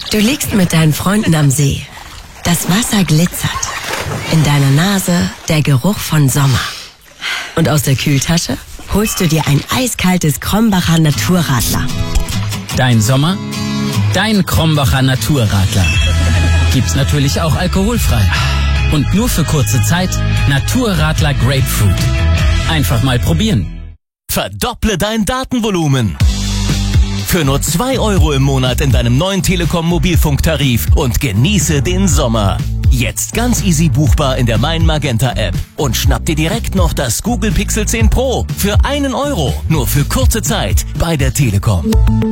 Du liegst mit deinen Freunden am See. Das Wasser glitzert. In deiner Nase der Geruch von Sommer. Und aus der Kühltasche holst du dir ein eiskaltes Krombacher Naturradler. Dein Sommer, dein Krombacher Naturradler. Gibt's natürlich auch alkoholfrei. Und nur für kurze Zeit Naturradler Grapefruit. Einfach mal probieren. Verdopple dein Datenvolumen. Für nur 2 € im Monat in deinem neuen Telekom-Mobilfunktarif und genieße den Sommer. Jetzt ganz easy buchbar in der Mein Magenta App. Und schnapp dir direkt noch das Google Pixel 10 Pro für 1 €. Nur für kurze Zeit bei der Telekom.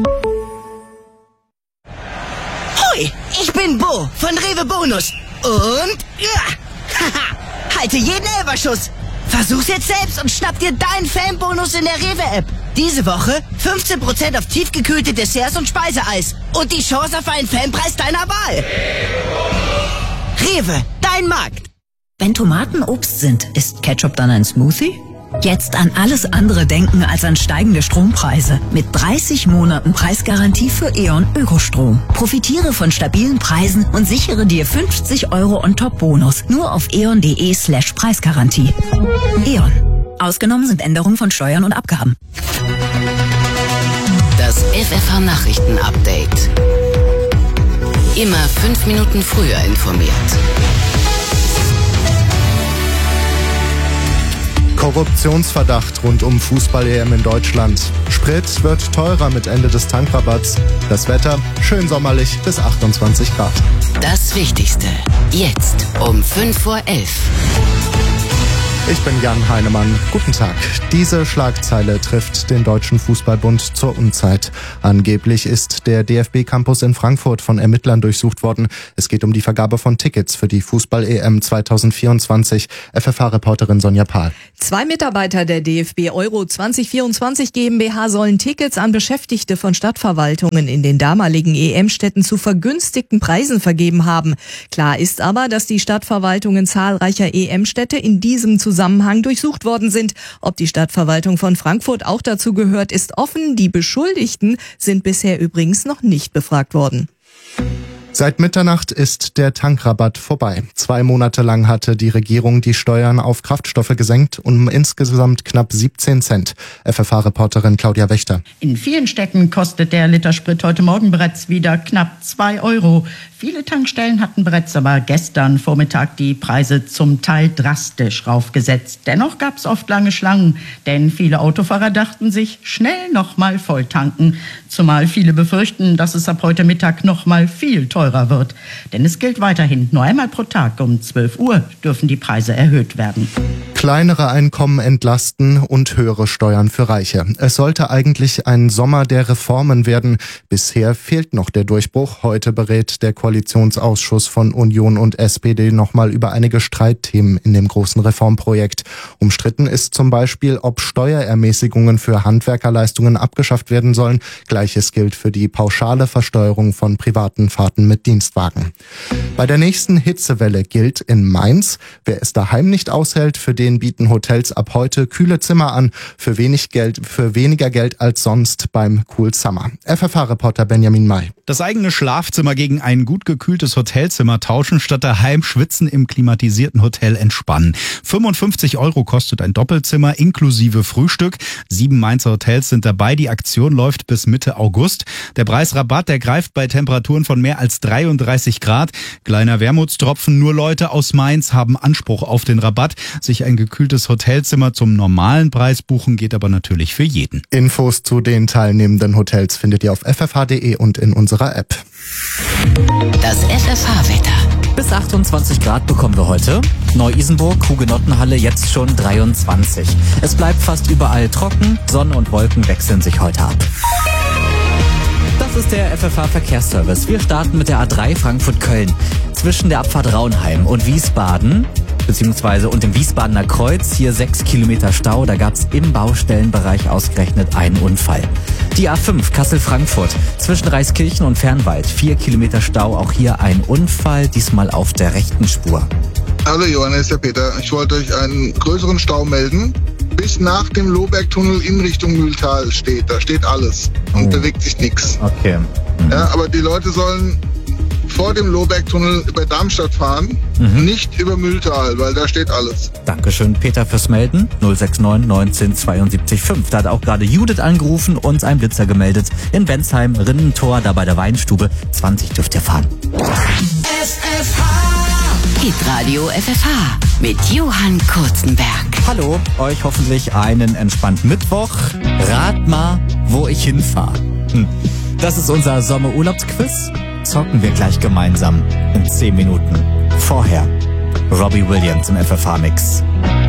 Hoi, ich bin Bo von Rewe Bonus. Und halte jeden Elferschuss. Versuch's jetzt selbst und schnapp dir deinen Fanbonus in der Rewe-App. Diese Woche 15% auf tiefgekühlte Desserts und Speiseeis. Und die Chance auf einen Fanpreis deiner Wahl. Rewe, dein Markt. Wenn Tomaten Obst sind, ist Ketchup dann ein Smoothie? Jetzt an alles andere denken als an steigende Strompreise. Mit 30 Monaten Preisgarantie für E.ON Ökostrom. Profitiere von stabilen Preisen und sichere dir 50 € on-top-Bonus. Nur auf eon.de/Preisgarantie. E.ON. Ausgenommen sind Änderungen von Steuern und Abgaben. Das FFH-Nachrichten-Update. Immer 5 Minuten früher informiert. Korruptionsverdacht rund um Fußball-EM in Deutschland. Sprit wird teurer mit Ende des Tankrabatts. Das Wetter schön sommerlich bis 28 Grad. Das Wichtigste jetzt um 5:11 Uhr. Ich bin Jan Heinemann. Guten Tag. Diese Schlagzeile trifft den Deutschen Fußballbund zur Unzeit. Angeblich ist der DFB-Campus in Frankfurt von Ermittlern durchsucht worden. Es geht um die Vergabe von Tickets für die Fußball-EM 2024. FFH-Reporterin Sonja Pahl. 2 Mitarbeiter der DFB Euro 2024 GmbH sollen Tickets an Beschäftigte von Stadtverwaltungen in den damaligen EM-Städten zu vergünstigten Preisen vergeben haben. Klar ist aber, dass die Stadtverwaltungen zahlreicher EM-Städte in diesem Zusammenhang durchsucht worden sind. Ob die Stadtverwaltung von Frankfurt auch dazu gehört, ist offen. Die Beschuldigten sind bisher übrigens noch nicht befragt worden. Seit Mitternacht ist der Tankrabatt vorbei. 2 Monate lang hatte die Regierung die Steuern auf Kraftstoffe gesenkt um insgesamt knapp 17 Cent. FFH-Reporterin Claudia Wächter. In vielen Städten kostet der Liter Sprit heute Morgen bereits wieder knapp 2 €. Viele Tankstellen hatten bereits aber gestern Vormittag die Preise zum Teil drastisch raufgesetzt. Dennoch gab es oft lange Schlangen, denn viele Autofahrer dachten sich, schnell nochmal voll tanken. Zumal viele befürchten, dass es ab heute Mittag nochmal viel teurer wird. Denn es gilt weiterhin, nur einmal pro Tag um 12 Uhr dürfen die Preise erhöht werden. Kleinere Einkommen entlasten und höhere Steuern für Reiche. Es sollte eigentlich ein Sommer der Reformen werden. Bisher fehlt noch der Durchbruch. Heute berät der Koalitionsausschuss von Union und SPD nochmal über einige Streitthemen in dem großen Reformprojekt. Umstritten ist zum Beispiel, ob Steuerermäßigungen für Handwerkerleistungen abgeschafft werden sollen. Gleiches gilt für die pauschale Versteuerung von privaten Fahrten mit Dienstwagen. Bei der nächsten Hitzewelle gilt in Mainz, wer es daheim nicht aushält, für den bieten Hotels ab heute kühle Zimmer an, für weniger Geld als sonst beim Cool Summer. FFH-Reporter Benjamin May. Das eigene Schlafzimmer gegen ein gut gekühltes Hotelzimmer tauschen, statt daheim schwitzen im klimatisierten Hotel entspannen. 55 € kostet ein Doppelzimmer inklusive Frühstück. 7 Mainzer Hotels sind dabei. Die Aktion läuft bis Mitte August. Der Preisrabatt, der greift bei Temperaturen von mehr als 33 Grad. Kleiner Wermutstropfen, nur Leute aus Mainz haben Anspruch auf den Rabatt. Sich ein gekühltes Hotelzimmer zum normalen Preis buchen geht aber natürlich für jeden. Infos zu den teilnehmenden Hotels findet ihr auf ffh.de und in unserer App. Das FFH-Wetter. Bis 28 Grad bekommen wir heute. Neu-Isenburg, Hugenottenhalle jetzt schon 23. Es bleibt fast überall trocken, Sonne und Wolken wechseln sich heute ab. Das ist der FFH-Verkehrsservice. Wir starten mit der A3 Frankfurt-Köln. Zwischen der Abfahrt Raunheim und Wiesbaden, beziehungsweise und dem Wiesbadener Kreuz, hier 6 Kilometer Stau. Da gab es im Baustellenbereich ausgerechnet einen Unfall. Die A5 Kassel-Frankfurt, zwischen Reiskirchen und Fernwald, 4 Kilometer Stau. Auch hier ein Unfall, diesmal auf der rechten Spur. Hallo Johannes, ist der Peter. Ich wollte euch einen größeren Stau melden. Bis nach dem Lohbergtunnel in Richtung Mühltal steht. Da steht alles und bewegt sich nichts. Okay. Ja, aber die Leute sollen vor dem Lohbergtunnel über Darmstadt fahren, nicht über Mühltal, weil da steht alles. Dankeschön, Peter, fürs Melden. 069 19 72 5. Da hat auch gerade Judith angerufen und ein Blitzer gemeldet. In Bensheim, Rinnentor, da bei der Weinstube. 20 dürft ihr fahren. Hitradio FFH mit Johann Kurzenberg. Hallo, euch hoffentlich einen entspannten Mittwoch. Rat mal, wo ich hinfahre. Das ist unser Sommerurlaubsquiz. Zocken wir gleich gemeinsam in 10 Minuten. Vorher Robbie Williams im FFH-Mix.